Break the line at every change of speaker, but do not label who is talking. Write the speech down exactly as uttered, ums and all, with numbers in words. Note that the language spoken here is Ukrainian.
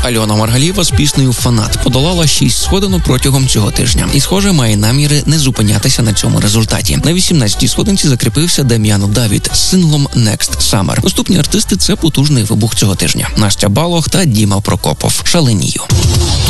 Альона Маргалієва з піснею «Фанат» подолала шість сходинок протягом цього тижня. І, схоже, має наміри не зупинятися на цьому результаті. На вісімнадцятій сходинці закріпився Дам'ян Давід з синглом «Next Summer». Наступні артисти – це потужний вибух цього тижня. Настя Балох та Діма Прокопов. «Шаленію».